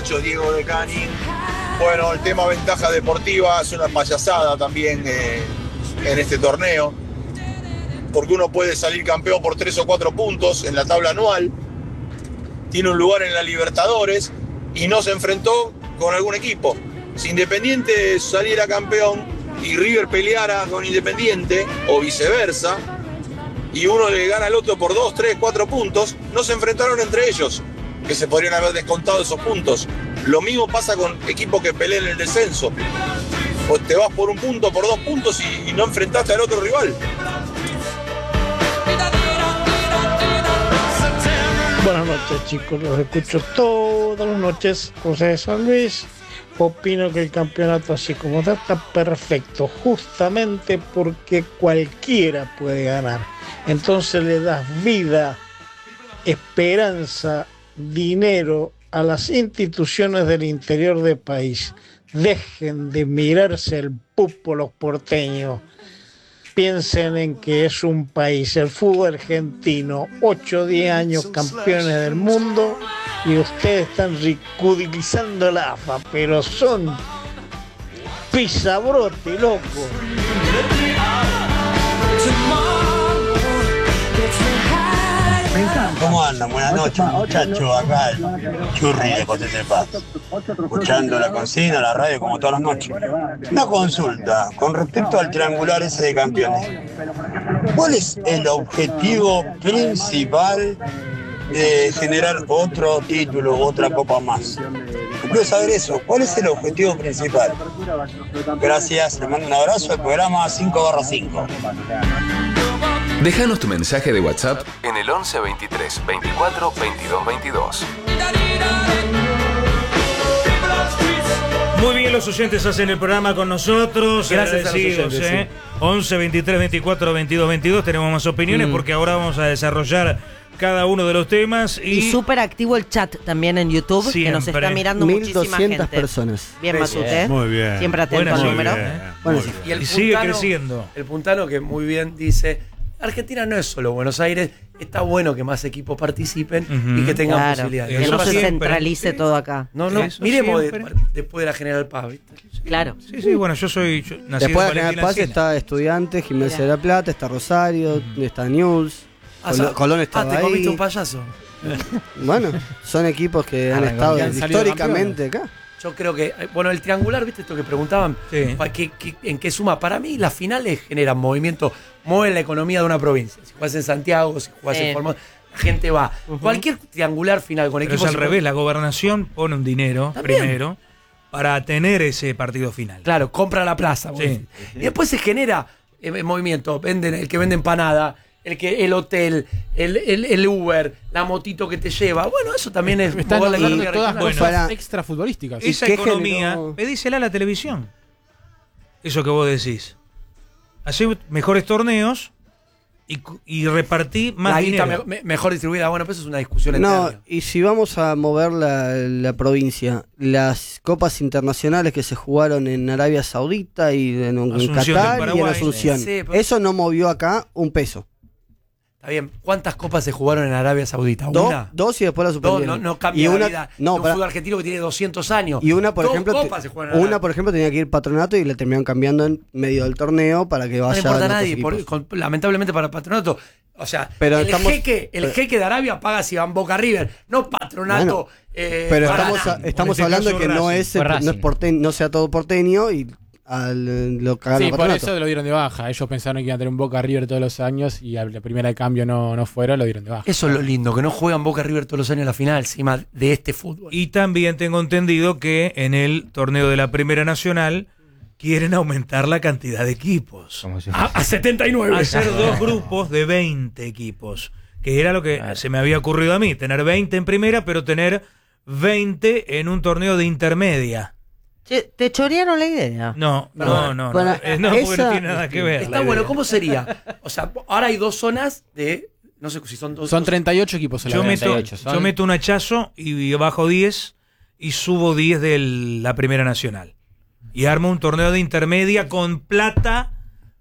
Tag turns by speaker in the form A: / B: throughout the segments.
A: muchachos, Diego de Canning. Bueno, el tema ventaja deportiva es una payasada también en este torneo, porque uno puede salir campeón por 3 o 4 puntos en la tabla anual, tiene un lugar en la Libertadores y no se enfrentó con algún equipo. Si Independiente saliera campeón y River peleara con Independiente o viceversa, y uno le gana al otro por 2, 3, 4 puntos, no se enfrentaron entre ellos, que se podrían haber descontado esos puntos. Lo mismo pasa con equipos que pelean el descenso. O te vas por 1 punto, por 2 puntos y no enfrentaste al otro rival.
B: Buenas noches, chicos, los escucho todas las noches. José de San Luis. Opino que el campeonato así como está perfecto, justamente porque cualquiera puede ganar. Entonces le das vida, esperanza, dinero a las instituciones del interior del país. Dejen de mirarse el pupo los porteños. Piensen en que es un país, el fútbol argentino, 8 o 10 años campeones del mundo, y ustedes están ridiculizando la AFA, pero son pisabrote, loco.
C: ¿Cómo andan? Buenas noches, muchachos. Acá el Churri de José del Paz, escuchando la consigna, la radio como todas las noches. Una consulta con respecto al triangular ese de campeones. ¿Cuál es el objetivo principal de generar otro título, otra copa más? Quiero saber eso. ¿Cuál es el objetivo principal? Gracias, le mando un abrazo al programa 5/5.
D: Déjanos tu mensaje de WhatsApp en el 11 23 24 22 22.
E: Muy bien, los oyentes hacen el programa con nosotros.
F: Gracias a los oyentes, sí.
E: 11 23 24 22 22. Tenemos más opiniones porque ahora vamos a desarrollar cada uno de los temas.
G: Y súper activo el chat también en YouTube,
E: siempre,
G: que nos está mirando muchísima
H: 1200
G: gente.
H: personas.
G: Bien, Matute.
E: Muy bien.
G: Siempre atento al número.
H: Bueno,
E: sí.
F: Y el
E: sigue
F: puntano,
E: creciendo.
F: El puntano que muy bien dice, Argentina no es solo Buenos Aires, está bueno que más equipos participen y que tengan posibilidades.
G: Que no se
E: siempre.
G: centralice todo acá.
F: No,
E: Eso
F: miremos
E: siempre.
F: después de la General Paz, ¿viste?
G: Claro.
E: Sí, bueno, yo nací
H: después
E: en
H: de General
E: Valentina
H: Paz
E: Encina.
H: está Estudiantes, Gimnasia de la Plata, está Rosario, está Newell's, Colón estaba
F: te
H: ahí.
F: comiste un payaso.
H: Bueno, son equipos que han estado
I: que han salido
H: históricamente acá.
F: Yo creo que, bueno, el triangular, ¿viste esto que preguntaban?
E: Sí.
F: ¿En qué suma? Para mí, las finales generan movimiento, mueven la economía de una provincia. Si jugás en Santiago, si jugás en Formosa, la gente va. Cualquier triangular final con
E: Pero
F: equipos.
E: es al revés, la gobernación pone un dinero primero para tener ese partido final.
F: Claro, compra la plaza.
E: Sí.
F: Y después se genera movimiento. El que vende empanada, el hotel, el Uber, la motito que te lleva. Bueno, eso también es
I: Están
F: mover la economía
I: todas
F: regional.
I: cosas extra futbolísticas.
E: Esa economía, pedísela a la televisión. Eso que vos decís. Hacé mejores torneos y repartí más
F: la guita
E: dinero.
F: mejor distribuida. Bueno, pues eso es una discusión
H: No,
F: eterna.
H: y si vamos a mover la provincia, las copas internacionales que se jugaron en Arabia Saudita y en
E: Asunción
H: Qatar
E: del
H: y en
E: Paraguay.
H: Asunción,
F: Sí, pero-
H: eso no movió acá un peso.
F: Está bien. ¿Cuántas copas se jugaron en Arabia Saudita? ¿Una?
H: Dos y después la
F: Dos,
H: suspendieron.
F: no cambia
H: y
F: la
H: una,
F: vida
H: no,
F: de un
H: pará.
F: fútbol argentino que tiene 200 años.
H: Y una, por
F: Dos
H: ejemplo,
F: copas se jugaron en
H: una, por ejemplo, tenía que ir Patronato y le terminaron cambiando en medio del torneo para que
F: No
H: vaya
F: le importa a
H: otros
F: nadie,
H: equipos.
F: lamentablemente para Patronato. O sea,
H: Pero
F: el
H: estamos-
F: jeque de Arabia paga si van Boca River, no Patronato.
H: Pero estamos
E: En este
H: hablando
E: caso,
H: de que no
E: Racing.
H: es,
I: Fue Racing.
H: no es porteño, no sea todo porteño y lo cagaron
I: Sí,
H: a
I: por
H: Patronato.
I: eso lo dieron de baja. Ellos pensaron que iban a tener un Boca River todos los años y a la primera de cambio no fueron, lo dieron de baja.
F: Eso es lo lindo, que no juegan Boca River todos los años en la final, encima de este fútbol.
E: Y también tengo entendido que en el torneo de la Primera Nacional quieren aumentar la cantidad de equipos.
F: A 79.
E: Hacer 2 grupos de 20 equipos. Que era lo que se me había ocurrido a mí. Tener 20 en primera, pero tener 20 en un torneo de intermedia.
G: ¿Te chorearon la idea?
E: No.
H: Bueno,
E: No, porque no tiene nada que ver.
F: Está bueno, ¿cómo sería? O sea, ahora hay 2 zonas de. No sé si son 2.
I: Son 38 equipos en la
E: Yo meto,
I: 38.
E: yo meto un hachazo y bajo 10 y subo 10 de la Primera Nacional. Y armo un torneo de intermedia con plata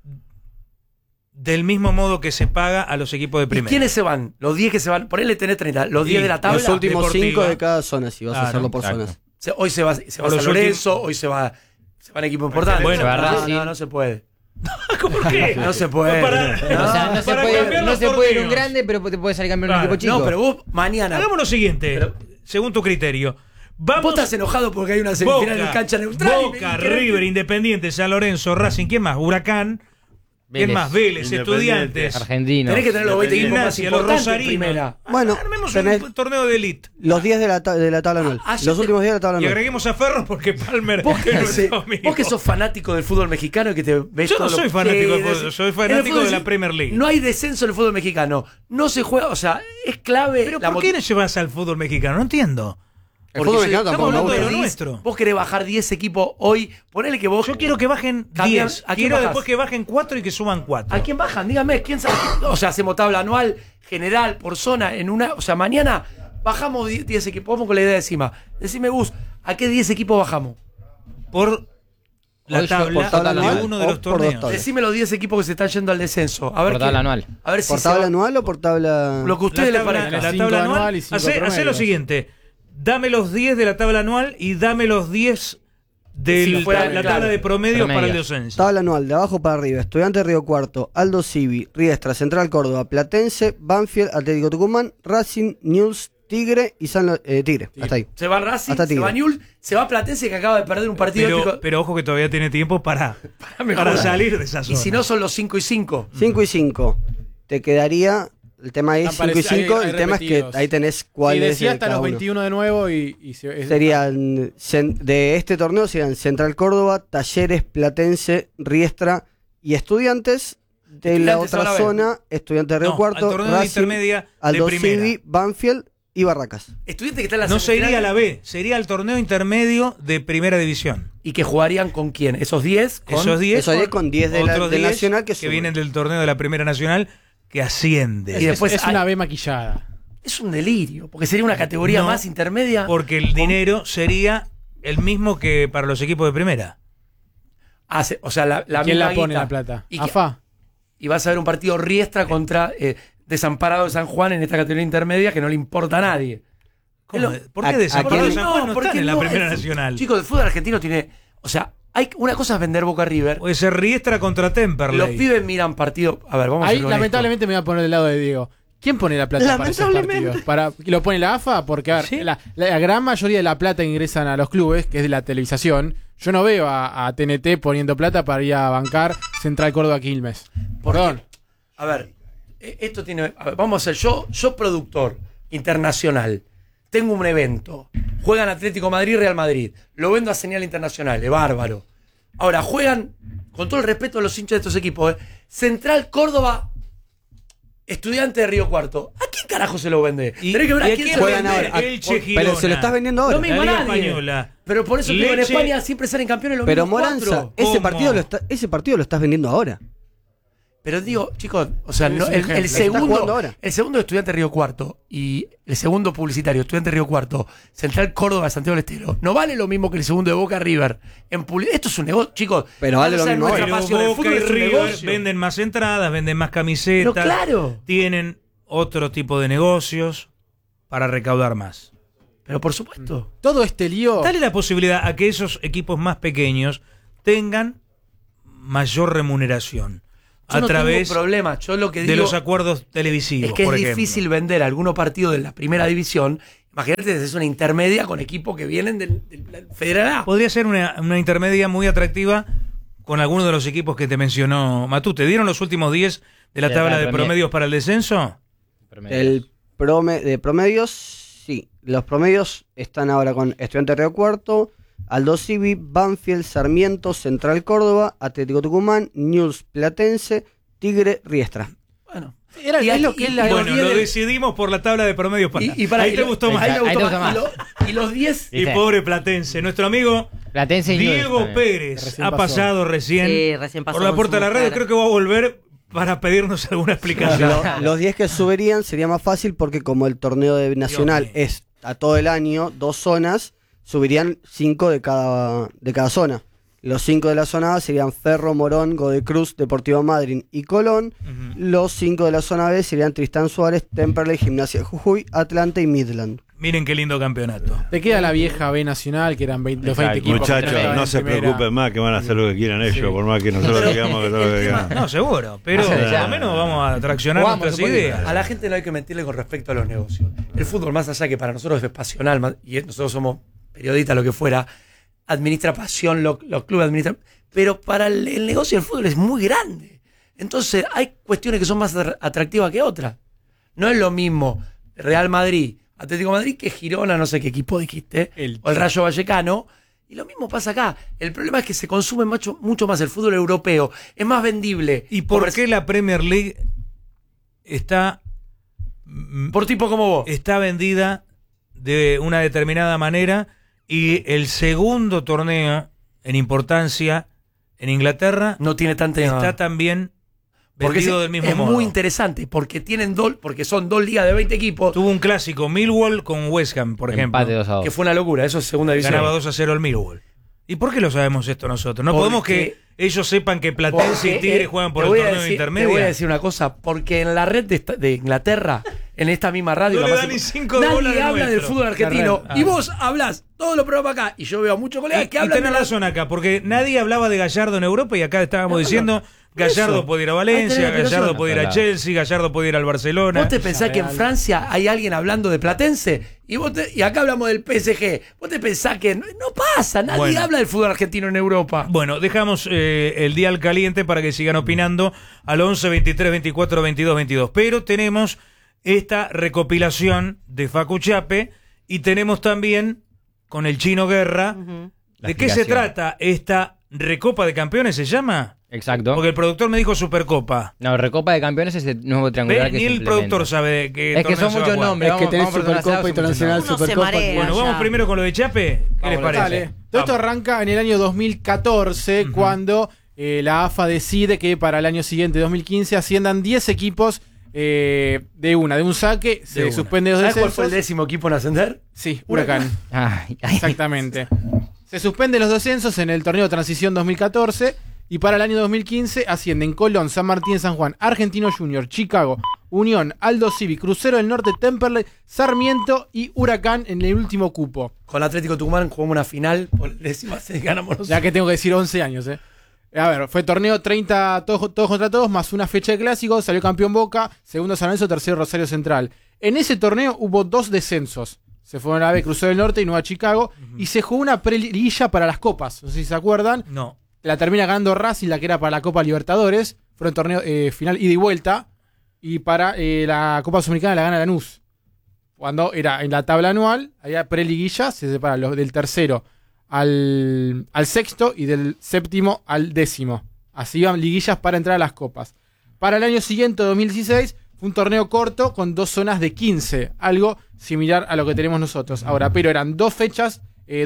E: del mismo modo que se paga a los equipos de
F: ¿Y
E: primera.
F: quiénes se van? Los 10 que se van. Ponele tenés 30. Los 10 de la tabla.
H: Los últimos
E: deportiva.
H: 5 de cada zona, si vas a
E: Claro,
H: hacerlo por
J: exacto.
H: zonas.
F: Hoy se va San Lorenzo, hoy se van equipos importantes.
E: Bueno,
F: no se puede.
E: ¿Cómo que?
F: No se puede.
J: O sea, no se puede ir un grande, pero te puede salir campeón de un equipo chico.
F: No, pero vos mañana.
E: Hagamos lo siguiente, según tu criterio.
F: Vos estás enojado porque hay una semifinal en cancha neutral.
E: Boca, River, Independiente, San Lorenzo, Racing, ¿quién más? Huracán. ¿Quién más? Vélez, Estudiantes.
J: Argentinos.
F: Tenés que tener los 20 equipos más importantes en primera.
H: Bueno,
E: armemos un torneo de elite.
H: Los 10 de la tabla anual. Los últimos 10 de la tabla
E: Y
H: anual.
E: agreguemos a Ferro porque Palmer
F: Vos
E: es nuestro amigo.
F: que sos fanático del fútbol mexicano y que te ves
E: Yo no
F: todo
E: soy
F: lo
E: fanático del
F: que-
E: fútbol, soy fanático de la Premier League.
F: No hay descenso en el fútbol mexicano. No se juega, o sea, es clave.
E: Pero ¿por qué no llevas al fútbol mexicano? No entiendo.
H: El fútbol mexicano
E: estamos
H: tampoco me
E: hablando de
H: gusta.
E: lo nuestro.
F: Vos querés bajar 10 equipos hoy. Ponele que vos.
E: Yo quiero que bajen
F: Cambian-
E: 10.
F: ¿a quién
E: Quiero
F: bajás?
E: después que bajen 4 y que suban 4.
F: ¿A quién bajan? Dígame, ¿quién sabe? O sea, hacemos tabla anual, general, por zona, en una. O sea, mañana bajamos 10 equipos. Vamos con la idea encima. Decime, Gus, ¿a qué 10 equipos bajamos?
E: Por la tabla de
H: anual
E: uno de
H: o
E: los
H: por dos
E: torneos.
H: tablas.
F: Decime los 10 equipos que se están yendo al descenso. A ver
J: Por tabla anual.
F: A ver si
H: ¿Por
F: se va-
H: tabla anual o por tabla...?
F: Lo que a ustedes les parezca.
E: La
I: Cinco
E: tabla
I: anual
E: anual.
I: y cinco
E: Hacé lo
I: promedios.
E: siguiente. Dame los 10 de la tabla anual y dame los 10 de
F: Si fuera,
E: la
F: claro.
E: tabla de promedios para el
J: Promedios.
E: descenso.
H: Tabla anual, de abajo para arriba. Estudiantes Río Cuarto, Aldo Civi, Riestra, Central Córdoba, Platense, Banfield, Atlético Tucumán, Racing, News, Tigre y Tigre. Hasta ahí.
F: Se va Racing,
H: Hasta
F: se
H: Tigre.
F: va Newell's, se va Platense que acaba de perder un partido épico.
E: Pero ojo que todavía tiene tiempo para
F: mejorar.
E: salir de esa
F: Y
E: zona.
F: si no son los 5 y 5.
H: 5 y 5. Te quedaría... El tema ahí es
I: Están
H: 5 y
I: parecidos,
H: 5.
I: hay
H: El tema es que
I: repetidos.
H: ahí tenés
I: Si
H: cuáles
I: decía hasta
H: cada
I: los
H: uno.
I: 21 de nuevo
H: Serían de este torneo serían Central Córdoba, Talleres, Platense, Riestra y Estudiantes. De la
F: Estudiantes van
H: otra
F: a ver.
H: zona, Estudiantes de Río
E: No,
H: Cuarto,
E: al torneo de intermedia de
H: Aldo
E: primera.
H: Civi, Banfield y Barracas.
F: Estudiantes que está en la
E: No
F: semifinal
E: sería la B, sería el torneo intermedio de primera división.
F: y que jugarían con quién? Esos 10 con
E: Esos 10
H: Esos 10 con 10 de la-
E: otros
H: del
E: 10
H: Nacional que
E: que
H: suben.
E: vienen del torneo de la primera nacional que asciende.
F: Y después
I: es
F: hay-
I: una B maquillada.
F: Es un delirio, porque sería una categoría
E: No,
F: más intermedia.
E: Porque el dinero sería el mismo que para los equipos de primera.
F: O sea, la
I: ¿Quién
F: misma
I: la pone
F: guita.
I: la plata?
F: Y, que-
I: AFA.
F: y vas a ver un partido Riestra contra Desamparado de San Juan en esta categoría intermedia que no le importa a nadie.
E: ¿Cómo?
F: Es lo-
E: ¿Por qué
H: a-
E: Desamparado de
H: quién-
E: San Juan no
F: porque
E: están en la
F: no,
E: primera
F: el-
E: nacional?
F: Chicos, el fútbol argentino tiene. O sea, una cosa es vender Boca River.
E: Puede ser Riestra contra Temperley.
F: Los pibes miran partido. A ver, vamos a
I: Ahí
F: ser honestos.
I: lamentablemente me voy a poner del lado de Diego. ¿Quién pone la plata para esos
F: Lamentablemente.
I: partidos? ¿Lo pone la AFA? Porque, a ver,
E: ¿Sí?
I: la gran mayoría de la plata que ingresan a los clubes, que es de la televisación, yo no veo a TNT poniendo plata para ir a bancar Central Córdoba Quilmes. Perdón.
F: A ver, esto tiene. A ver, vamos a hacer. Yo productor internacional. Tengo un evento. Juegan Atlético Madrid y Real Madrid. Lo vendo a señal internacional. Es bárbaro. Ahora, juegan, con todo el respeto a los hinchas de estos equipos, Central Córdoba, Estudiante de Río Cuarto. ¿A quién carajo se lo vende?
E: Y-
F: Tenés que ver
E: y
F: a
E: a
F: quién
E: quién
F: se lo
H: juegan
F: vende.
H: ahora?
E: Elche,
H: Pero se lo
E: Girona.
H: estás vendiendo ahora.
F: Lo mismo
E: La Liga
F: nadie.
E: Española.
F: Pero por eso te digo, en
E: Leche.
F: España siempre salen campeones los
H: Pero
F: mismos
H: Moranza,
F: cuatro.
H: ese
E: ¿Cómo?
H: partido lo estás vendiendo ahora.
F: Pero digo, chicos, o sea,
I: Es
F: no,
I: un
F: el
I: ejemplo.
H: Está jugando
F: segundo,
H: ahora.
F: el segundo Estudiante Río Cuarto y el segundo publicitario, Estudiante Río Cuarto, Central Córdoba, Santiago del Estero, no vale lo mismo que el segundo de Boca River. Esto es un negocio, chicos.
H: Pero vale
F: vamos
H: lo
F: a ver
H: mismo
F: nuestra
H: ahora.
F: pasión, el
E: Pero Boca
F: fútbol
E: y
F: es un
E: River
F: negocio.
E: venden más entradas, venden más camisetas.
F: Pero claro.
E: Tienen otro tipo de negocios para recaudar más.
F: Pero por supuesto.
I: Todo este lío.
E: Dale la posibilidad a que esos equipos más pequeños tengan mayor remuneración
F: Yo
E: a
F: no
E: través
F: tengo problema. Yo lo que
E: de
F: digo
E: los acuerdos televisivos.
F: es que es
E: por ejemplo.
F: difícil vender algunos partidos de la primera división. Imagínate, es una intermedia con equipos que vienen del Federal A.
E: Podría ser una intermedia muy atractiva con algunos de los equipos que te mencionó Matú. ¿Te dieron los últimos 10 de la tabla de promedios para el descenso?
H: De promedios, sí. Los promedios están ahora con Estudiantes Río Cuarto, Aldo Civi, Banfield, Sarmiento, Central Córdoba, Atlético Tucumán, News Platense, Tigre, Riestra.
F: Bueno.
I: Era,
F: Y
I: es
F: aquí-
I: lo que es la.
F: y-
E: Bueno, lo decidimos por la tabla de promedios. Ahí te gustó más.
F: ahí me
J: Ahí
F: gustó
J: te
F: más.
J: gustó
F: Y los 10.
E: Y pobre Platense, nuestro amigo
J: Platense y
E: Diego
J: Newell's también.
E: Pérez
I: Recién
E: ha
I: pasó.
E: pasado recién,
G: Sí, recién pasó
E: por la
G: con
E: puerta de
G: su
E: la radio.
G: mujer.
E: Creo que va a volver para pedirnos alguna explicación.
H: Los 10 que subirían sería más fácil porque como el torneo de nacional
E: mío.
H: es a todo el año, 2 zonas, subirían 5 de cada zona. Los 5 de la zona A serían Ferro, Morón, Godecruz, Deportivo Madryn y Colón.
E: Ujú.
H: Los 5 de la zona B serían Tristán Suárez, Temperley, Gimnasia de Jujuy, Atlanta y Midland.
E: miren qué lindo campeonato.
I: Te queda la vieja B Nacional, que eran 20, los 20 equipos.
K: Muchachos, no se preocupen más, que van a hacer lo que quieran ellos, por más que nosotros digamos que todo lo que quieran.
E: No, seguro, pero por lo menos vamos a traccionar nuestras ideas.
F: A la gente no hay que mentirle con respecto a los negocios. El fútbol, más allá que para nosotros es pasional, y nosotros somos periodistas, lo que fuera, administra pasión, los clubes administran, pero para el negocio del fútbol es muy grande. Entonces hay cuestiones que son más atractivas que otras. No es lo mismo Real Madrid, Atlético de Madrid, que Girona, no sé qué equipo dijiste, o el Rayo Vallecano. Y lo mismo pasa acá. El problema es que se consume mucho más el fútbol europeo. Es más vendible.
E: ¿Y por qué la Premier League está...
F: por tipo como vos?
E: Está vendida de una determinada manera y el segundo torneo en importancia en Inglaterra
F: no tiene tanta...
E: está también... vendido del mismo modo.
F: Es muy interesante porque porque son 2 ligas de 20 equipos.
E: Tuvo un clásico Millwall con West Ham, por ejemplo.
J: 2-2.
F: Que fue una locura, eso es segunda división.
E: Ganaba 2-0 el Millwall. ¿Y por qué lo sabemos esto nosotros? No podemos que ellos sepan que Platense y Tigre juegan por el torneo intermedio.
F: Te voy a decir una cosa, porque en la red de Inglaterra, en esta misma radio,
E: no le dan ni 5 de bola
F: nadie habla del fútbol argentino.
E: Ah.
F: Y vos hablas todos los programas acá, y yo veo a muchos colegas que hablan.
E: Y tenés razón acá, porque nadie hablaba de Gallardo en Europa y acá estábamos diciendo... Gallardo puede ir a Valencia, Gallardo puede ir a Chelsea, Gallardo puede ir al Barcelona.
F: ¿Vos te pensás que en Francia hay alguien hablando de Platense? Y acá hablamos del PSG. ¿Vos te pensás que no pasa? Nadie habla del fútbol argentino en Europa.
E: Bueno, dejamos el día al caliente para que sigan opinando al 11 23 24 22 22. Pero tenemos esta recopilación de Facu Chiappe y tenemos también con el Chino Guerra. ¿De qué se trata esta Recopa de Campeones? ¿Se llama?
J: Exacto.
E: Porque el productor me dijo Supercopa.
J: No, Recopa de Campeones es el nuevo triangular.
E: Ni el productor sabe de qué.
J: Es que son muchos nombres.
H: Es que tenés Supercopa Internacional, Supercopa.
E: Bueno, vamos primero con lo de Chiappe. ¿Qué les parece?
I: Dale. Todo esto arranca en el año 2014, cuando la AFA decide que para el año siguiente, 2015, asciendan 10 equipos de un saque. Se suspende los descensos.
F: ¿Cuál fue el 10º equipo en ascender?
I: Sí, Huracán. Exactamente. Se suspenden los descensos en el torneo de transición 2014. Y para el año 2015 ascienden Colón, San Martín, San Juan, Argentino Junior, Chicago, Unión, Aldo Civi, Crucero del Norte, Temperley, Sarmiento y Huracán en el último cupo.
F: Con Atlético Tucumán jugamos una final, por décima se ganamos nosotros.
I: Ya que tengo que decir 11 años, A ver, fue torneo 30 todos contra todos, más una fecha de clásicos, salió campeón Boca, segundo San Lorenzo, tercero Rosario Central. En ese torneo hubo 2 descensos. Se fueron a la B, Crucero del Norte y Nueva Chicago, y se jugó una preliguilla para las copas, no sé si se acuerdan.
E: No.
I: La termina ganando Racing, la que era para la Copa Libertadores. Fueron torneo final ida y vuelta. Y para la Copa Sudamericana la gana Lanús. Cuando era en la tabla anual, había preliguilla, se separan los del tercero al sexto y del séptimo al 10º. Así iban liguillas para entrar a las copas. Para el año siguiente, 2016, fue un torneo corto con 2 zonas de 15. Algo similar a lo que tenemos nosotros. Ahora, pero eran 2 fechas,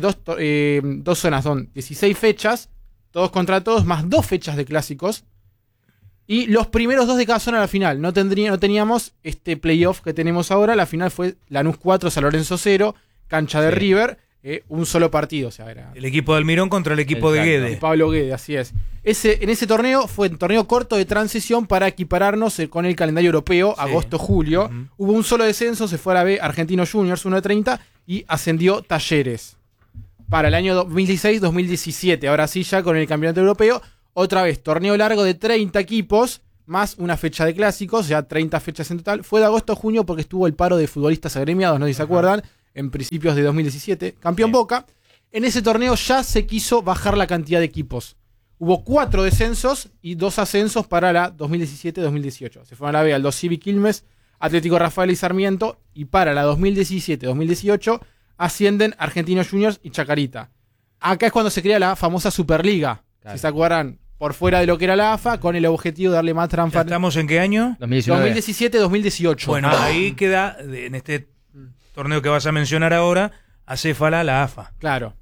I: 2 zonas, son 16 fechas. Todos contra todos, más 2 fechas de clásicos. Y los primeros 2 de cada zona a la final. No teníamos este playoff que tenemos ahora. La final fue Lanús 4, San Lorenzo 0, cancha de River, un solo partido. O sea, era
E: el equipo de Almirón contra el equipo de Guede.
I: De Pablo Guede, así es. En ese torneo fue un torneo corto de transición para equipararnos con el calendario europeo, agosto-julio. Hubo un solo descenso, se fue a la B Argentino Juniors 1 de 30 y ascendió Talleres. Para el año 2016-2017, ahora sí ya con el campeonato europeo, otra vez torneo largo de 30 equipos, más una fecha de clásicos, ya 30 fechas en total. Fue de agosto a junio porque estuvo el paro de futbolistas agremiados, no sé si se acuerdan, en principios de 2017, campeón Boca. En ese torneo ya se quiso bajar la cantidad de equipos. Hubo 4 descensos y 2 ascensos para la 2017-2018. Se fueron a la B Aldo Civi, Quilmes, Atlético Rafael y Sarmiento, y para la 2017-2018 ascienden Argentinos Juniors y Chacarita. Acá es cuando se crea la famosa Superliga. Claro. Si se acuerdan, por fuera de lo que era la AFA, con el objetivo de darle más transparencia.
E: ¿Estamos en qué año?
I: 2017-2018.
E: Bueno, ahí queda, en este torneo que vas a mencionar ahora, acéfala la AFA.
I: Claro.